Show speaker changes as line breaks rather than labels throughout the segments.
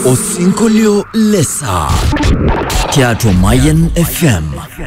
Osinkolio Lesa Teatro Mayan FM.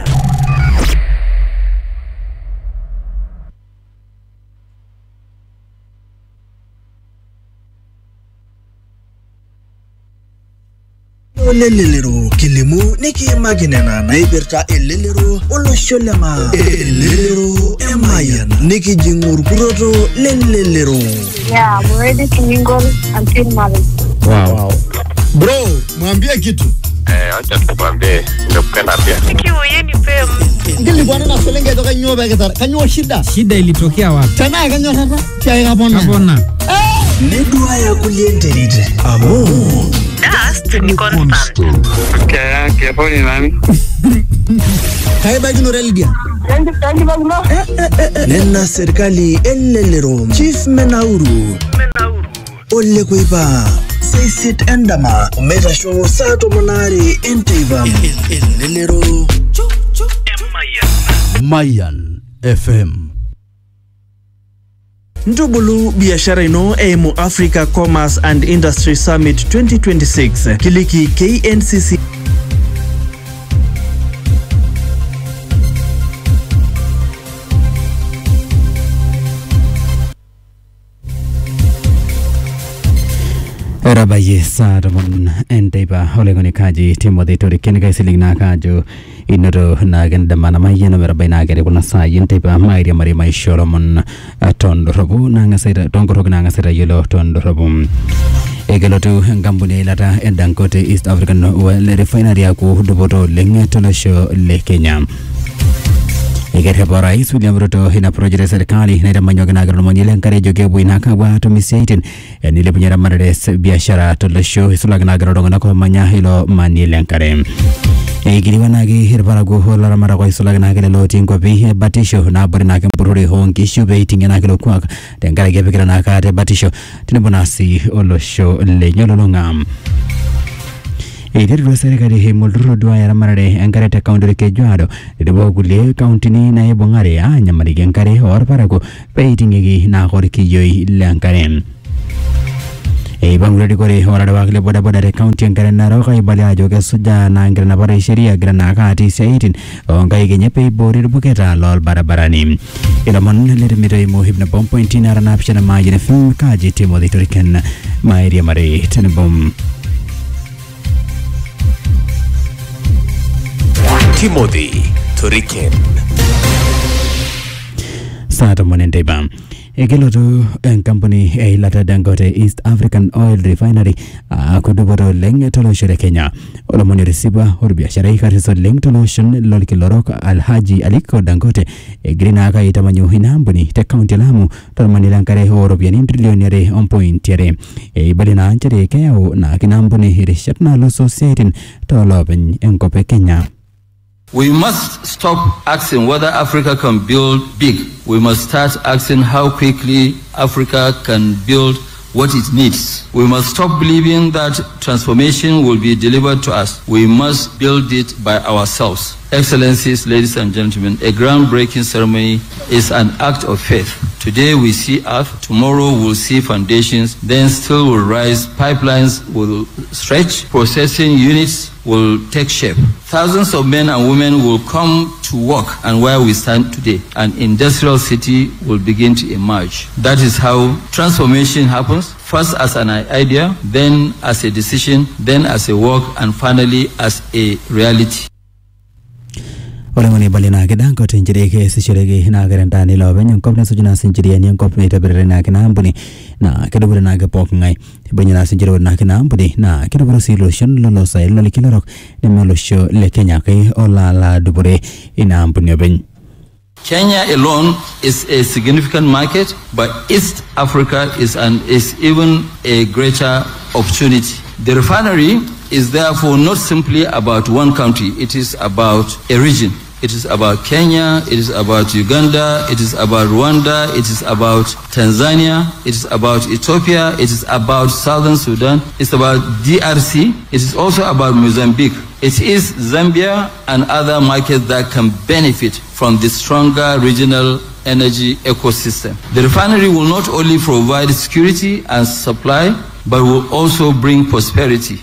Lelero kilimu niki maginena na ibirta lelero olosholema lelero emayan niki jingur kuroto lelero.
Yeah, I'm ready to mingle until marriage.
Wow.
Bro, mwambie kitu.
Acha tukwambie nimekupenda pia.
Kiuye nipe.
Ngili bwana na selenge toka nyoba kitara. Kanyo shida.
Shida ilitokea wapi?
Tana kanyo tata. Kia kapona.
Kapona.
Nedua ya kuliendelite. Amo.
Dust ni constant.
Kia poni nani?
Kaiba ginorelgia.
Thank you.
Nena serikali elelero. Chief Menauru. Ole kuipa. Seisit endama. Umeta show sato monari enteivam. Elelero.
Mayan FM.
Ndubulu biashara ino emu Africa Commerce and Industry Summit 2026 kiliki KNCC
Rabaye Saramon Enteba Olegoni Kaji Timothy Toriken Siligna Kaju Inoro Nagan Damana Mayana Verbaina Geribuna Sai Enteba Maria Marima Sholomon Tondorobu Nangasera Tonkorogana Sera Yellow Tondorobum Egelotu Gambune Lata and Dankote East African Well Refinery Aku Duboto Lengetolosho Le Kenya Egerheba Rais William Ruto hina project serikali na manyoga na gano monyele nkare joge buina ka watu misaitin nile punyara marades biashara tolosho hisulaga na gano na ko manya hilo manile nkare egiriwa nagi hirbara go hola mara ko hisulaga na gele lotin ko bi batisho na bori na kempururi hongi shube tinga na gelo kwa tengara gebe kila na ka batisho tinabonasi olosho le nyololongam Eder serikali himulru dua ya marade angare ta county ke jwado debo gulie county ni na ebongare anya marige angare or parago peitingegi na horiki yoi lankare banguledi kore horada wakle boda boda re county angare na roka ibale joge suja na angare na bare sheria grana ka ati saitin ongai genye pe bori buketa lol barabarani ilamon le mire mo hibna bom point na rana pchana ma yene film kaji Timothy Toriken ma area mare tenbom
Timothy Toriken.
Sato Monendeba. Egeloto company Lata Dangote East African Oil Refinery kuduboro leng tolosho Kenya. Olomoni resiba biashara ikariso leng tolosho lolkilorok Alhaji Aliko Dangote grina aka itamanyo hinambuni te county Lamu tolomoni lankare biani trillionere on point yere balina anchere keo na kinambuni hirishapna lo society toloben enkope Kenya.
We must stop asking whether Africa can build big. We must start asking how quickly Africa can build what it needs. We must stop believing that transformation will be delivered to us. We must build it by ourselves. Excellencies, ladies and gentlemen, a groundbreaking ceremony is an act of faith. Today we see earth, tomorrow we'll see foundations, then still will rise, pipelines will stretch, processing units will take shape. Thousands of men and women will come to work and where we stand today, an industrial city will begin to emerge. That is how transformation happens, first as an idea, then as a decision, then as a work, and finally as a reality.
Olemoni balina ke Dangote njire ke sishirege na garanta ni lobe nyongkop na sujuna sinjiri ni nyongkop na itabere na ke nambuni na kedubure na ke pok ngai banyana sinjiri na ke nambuni na kedubure solution lolo sai lolo kilorok ne melosho le Kenya ke ola la dubure inambuni ben.
Kenya alone is a significant market, but East Africa is even a greater opportunity. The refinery is therefore not simply about one country, it is about a region. It is about Kenya, it is about Uganda, it is about Rwanda, it is about Tanzania, it is about Ethiopia, it is about Southern Sudan, it's about DRC, it is also about Mozambique. It is Zambia and other markets that can benefit from the stronger regional energy ecosystem. The refinery will not only provide security and supply, but will also bring prosperity.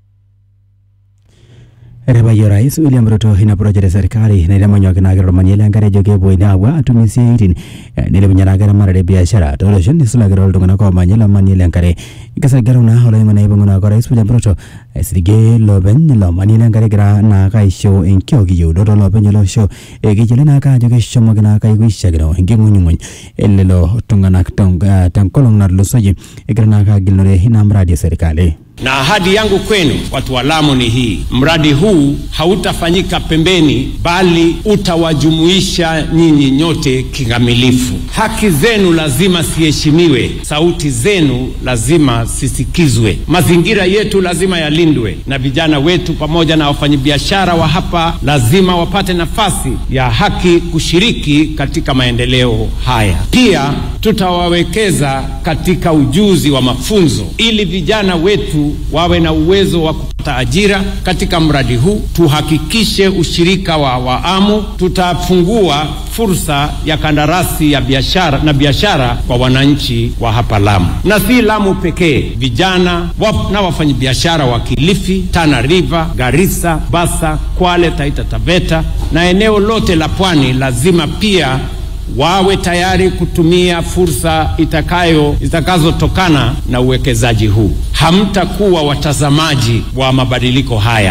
Rebayo Rais William Ruto hina project serikali na ile manyoka na garo manyela ngare joge boina wa atumisi 18 nile mnyaragara marade biashara tolo shoni sula garo tungana kwa manyela manyela ngare ikasa garo na hola ngana ibanguna kwa Rais William Ruto esige loben lo manyela ngare gra na kai show enkyo giyo do loben lo show gijele na ka joge shomo gna kai wisha gro ngemunyu elelo tungana tankolong na lusoji igrana ka gilore hina mradi serikali.
Na ahadi yangu kwenu watu wa Lamu ni hii: mradi huu hautafanyika pembeni, bali utawajumuisha nyinyi nyote kikamilifu. Haki zenu lazima ziheshimiwe, sauti zenu lazima zisikizwe, mazingira yetu lazima yalindwe, na vijana wetu pamoja na wafanyabiashara wa hapa lazima wapate nafasi ya haki kushiriki katika maendeleo haya. Pia tutawawekeza katika ujuzi wa mafunzo ili vijana wetu wawe na uwezo wa kupata ajira katika mradi huu. Tuhakikishe ushirika wa amu. Tutafungua fursa ya kandarasi ya biashara kwa wananchi wa hapa Lamu. Na si Lamu pekee, vijana na wafanyabiashara wa Kilifi, Tana River, Garissa, Basa, Kwale, Taita Taveta na eneo lote la Pwani lazima pia wawe tayari kutumia fursa itakazotokana na uwekezaji huu. Hamtakuwa watazamaji wa mabadiliko haya.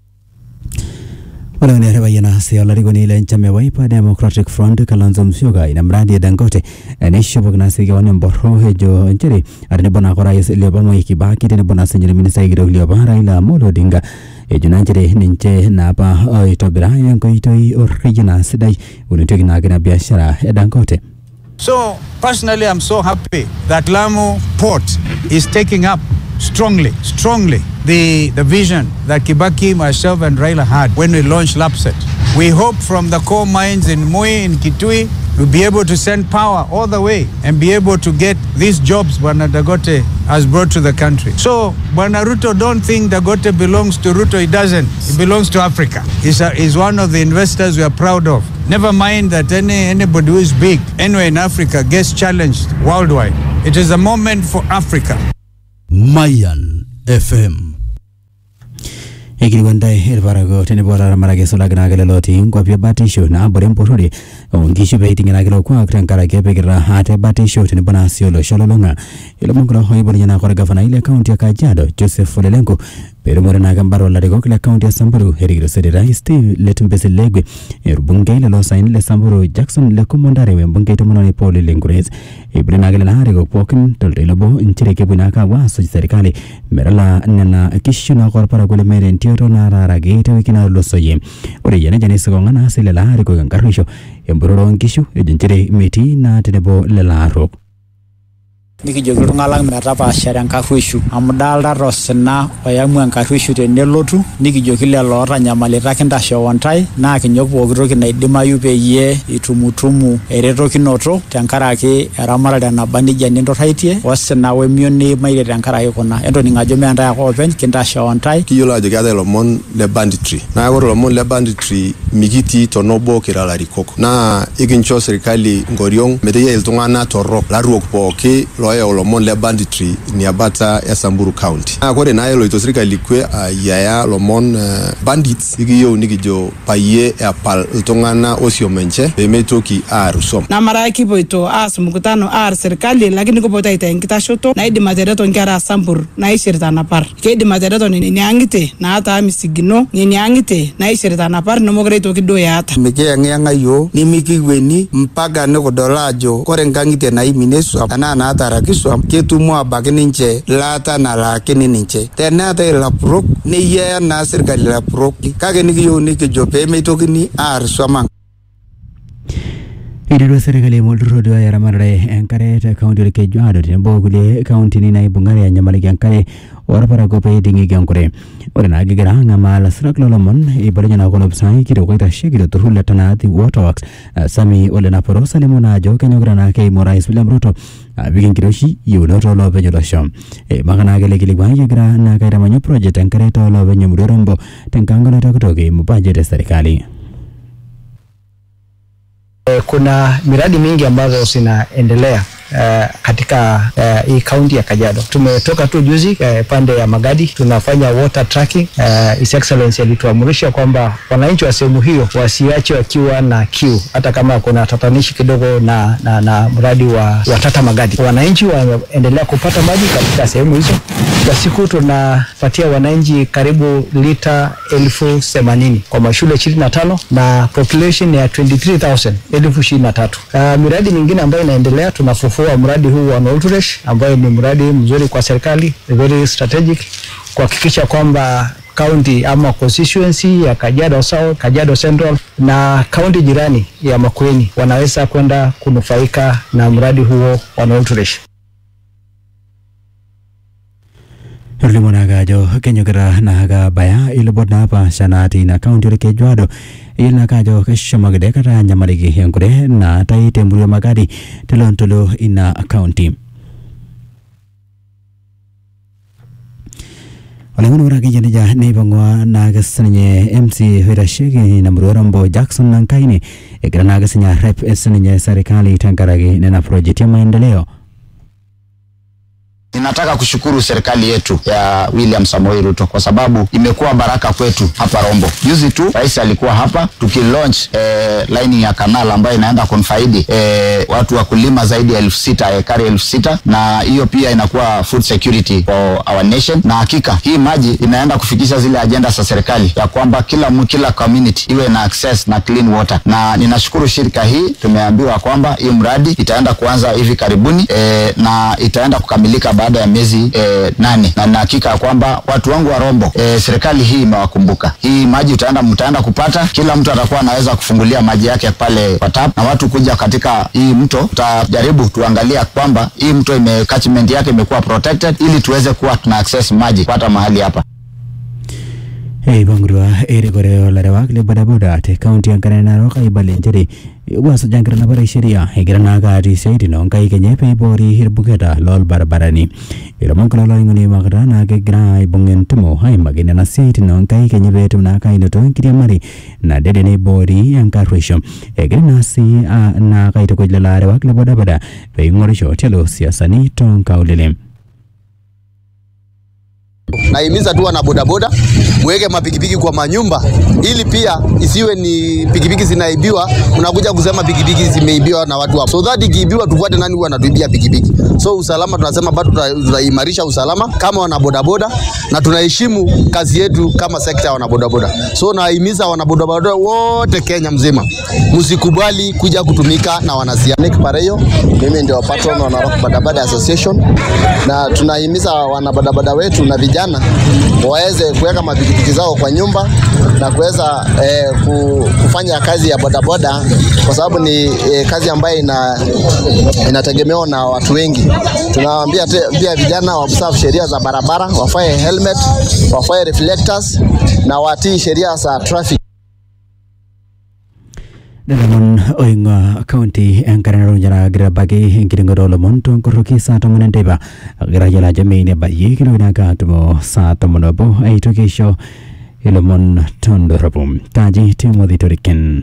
Wala ni rebayana siyalariko ni ile nchame Wiper Democratic Front Kalonzo Musyoka ina mradi ya Dangote nishobo kana sige wane mboro hejo nchiri arine bona kwa Rais Moi Kibaki tene bona senjiri minisa igiro Raila Amolo Odinga ejuna nchiri ninche na hapa itobira yanko itoi original sidai unitoki na agina biashara ya Dangote.
So personally I'm so happy that Lamu Port is taking up strongly the vision that Kibaki, myself and Raila had when we launched LAPSSET. We hope from the coal mines in Moi, in Kitui, we'll be able to send power all the way and be able to get these jobs Bwana Dangote has brought to the country. So Bwana Ruto, don't think Dangote belongs to Ruto. It doesn't. It belongs to Africa. He's one of the investors we are proud of. Never mind that anybody who is big anywhere in Africa gets challenged worldwide. It is a moment for Africa.
Mayan FM.
Ikiliwanda ilvarago tene bora marage sola gna gele loti kwa pia batisho na bore mporori ngishu beiti gna gele kwa krankara kebe gira hate batisho tene bona siolo shololonga ile mungro hoyi bora nyana kwa gavana ile county ya Kajiado Joseph Lelenko pero mora na gambaro la rego ile county ya Samburu herigiro sedera Steve Letumbese Legwe bunge ile lo sign le Samburu Jackson le komondare we bunge to mononi Paul Lengurez ibre na gele na rego pokin tolde lobo nchire kebu na ka wa so serikali merala nana kishu na kwa para gole mere ntiro na rara gete wikina losoye ore yana jane sigonga na sile la rego gangarisho embororo ngishu ejinchire meti na tenebo le la ro
Nikijoki ngalang metapashare enkaruishu amu dalta tosina oyamu enkaruishu tenelotu nikijoki lelo otanyamalita kintashe wontai naa kinyok pooki toki naidimayu peyie itumutumu eretokinoto tenkaraki eramatare naba nijia nintorraitie osina wemion niimaire tenkaraki kuna entoning ajo mentai ake openy kintashe wontai.
Kiyiolo ajo keetae ilomon le banditry naa ore ilomon le banditry mikitii tonobo kira larikok naa ikincho serikali ngoriong meteyia iltung'anak torrok laruok pooki loya ulomon le banditry niabata ya Samburu County. Kore na eloito serikali kwe yaya lomon bandits ikiyo nikijo paye epal iltung'anak osiomenche pemetoki arusom.
Na mara kipoito mkutano serikali lakini kupota ita enkitashoto na idi matereto nkera Samburu na ishirita napar. Kedi matereto ni angite na hata misigino ni angite na ishirita napar no mogre to kido ya hata.
Mike nganga yo ni mikiweni mpaga neko dolajo kore ngangite na iminesu na hata rakiswa ketumu abaki ninche lata na lakini ninche tenata ila prok ni yea na serikali la prok kage nikiyo nikijo pemetokini arswamang.
Idiro serikali mulrodo ya ramarare enkare ta county le Kajiado tembo gule county ni naibu ngare ya nyamaliki enkare orapara gope dingi gankore ore na gigera ngama sraklolomon ibalenya na kono psai kiro koita shigiro turhula tanati waterworks sami ole na porosa lemona jo kenyogra na ke Rais William Ruto bigin kiroshi yunoto lo bejola sham magana gele gele gwa yegra na kaira manyo project enkare to lo benyo murombo tenkangolo tokotoke mubajete serikali.
Kuna miradi mingi ambazo zinaendelea
katika hii kaunti ya Kajiado. Tumetoka tu juzi pande ya Magadi, tunafanya water tracking. His Excellency alituamurisha kwamba wananchi wa sehemu hiyo wasiache wakiwa na kiu, hata kama kuna tatanishi kidogo na mradi wa Tata Magadi. Wananchi waendelea kupata maji katika sehemu hizo. Kwa siku tunapatia wananchi karibu lita 80,000 kwa mashule 25 na population ya 23,000. Miradi mingine ambayo inaendelea, tunafufua mradi huu wa Northresh ambayo ni mradi mzuri kwa serikali, very strategic, kuhakikisha kwamba county ama constituency ya Kajiado South, Kajiado Central na county jirani ya Makueni wanaweza kwenda kunufaika na mradi huo wa Northresh.
Limonagajo kenyogera naga baya ilibodna pa sanati na county Kajiado ilnagajo keshamagde kata nyamarigi yankure na taite mburu magadi telontolo ina county. Walangun uragi janija neibangwa nagasanye MC Hirashigi na Murorombo Jackson Nankaini ikira nagasanya rep esanye serikali tangaragi na project ya maendeleo.
Ninataka kushukuru serikali yetu ya William Samoei Ruto kwa sababu imekuwa baraka kwetu hapa Rombo. Juzi tu rais alikuwa hapa tukilaunch line ya kanala ambayo inaenda kufaidi watu wa kulima zaidi ya 6,000 ekari 6,000, na hiyo pia inakuwa food security for our nation. Na hakika hii maji inaenda kufikisha zile agenda za serikali ya kwamba kila community iwe na access na clean water. Na ninashukuru shirika hii, tumeambiwa kwamba hii mradi itaenda kuanza hivi karibuni na itaenda kukamilika baada ya miezi 8, na hakika kwamba watu wangu wa Rombo serikali hii imewakumbuka. Hii maji mtaenda kupata, kila mtu atakuwa anaweza kufungulia maji yake pale kwa tap, na watu kuja katika hii mto tutajaribu tuangalia kwamba hii mto catchment yake imekuwa protected ili tuweze kuwa tuna access maji kupata mahali hapa.
Bangurwa gore larewak le boda te county ankarena roka ibalenjeri was jangrana bare sheria hegrana gari seidi non kai kenye pe bori hirbuketa lol barbarani iramon kala ingoni magrana ke gra ibungen tumo hai magina na seidi non kai kenye betu na kai no to kiri mari na dede ne bori ankarwisho hegrana si na kai to ko larewak le boda pe ngorisho telo siasani ton kaulele.
Naimiza tu wana bodaboda muweke mapikipiki kwa manyumba ili pia isiwe ni pikipiki zinaibiwa, unakuja kusema pikipiki zimeibiwa na watu hapo. So that ikiibiwa tufuate nani huwa anatuibia pikipiki. So usalama tunasema bado tutaimarisha usalama kama wana bodaboda, na tunaheshimu kazi yetu kama sekta ya wana bodaboda. So naimiza wana bodaboda wote Kenya mzima, msikubali kuja kutumika na wanasiasa. Nick Pareyo, mimi ndio patron wa Narok Bodaboda Association, na tunahimiza wana bodaboda wetu na vijana waweze kuweka mapikipiki zao kwa nyumba na kuweza kufanya kazi ya bodaboda, kwa sababu ni kazi ambayo inategemewa na watu wengi. Tunawaambia pia vijana waobserve sheria za barabara, wafae helmet, wafae reflectors na watii sheria za traffic.
Dalamon oinga county angkarana jara grabagi kiringo lamon to koroki sa tamunan deba grajala jamine bayi kilona ka tumo sa tamunobo ai to kesho ilomon tondorabum taji Timothy Toriken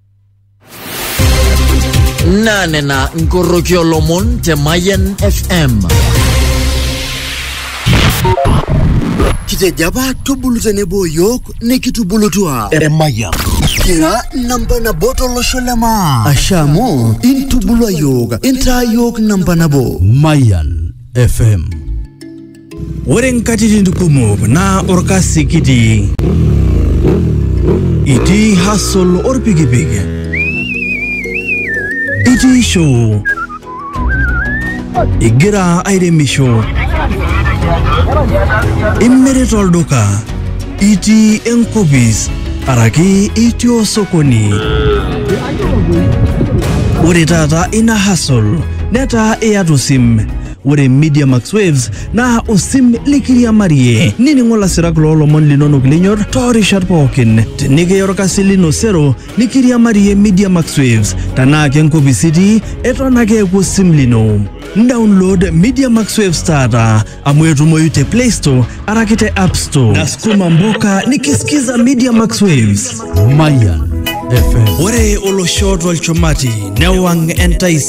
Nanena Nkorokyo Lomon te Mayan FM.
Kitejaba tubulutenebo yok nekitubulutua Mayan. Kira namba na boto lo sholema. Ashamo intubulwa yoga inta yok namba na bo
Mayan FM.
Oren katiti ndukumo na orkasi kiti. Iti hasol orpigipigi. Iti show. Igira aire misho. Immere toldoka. Iti enkobis. Araki itio sokoni. Ore tata ina hustle. Neta eatusim. Ore Media Max Waves na usim likiria marie. Nini ngola sirakulo lomon linono glinyor. Tori sharpokin. Tenike yorokasi lino sero. Likiria marie Media Max Waves. Tanake nkobisiti. Etonake kusim lino. Download Media Max Waves starter amwetu moyute Play Store arakite App Store. Naskuma mboka nikisikiza Media Max Waves.
Mayan FM.
Ore olo short wal chomati newang entaisi.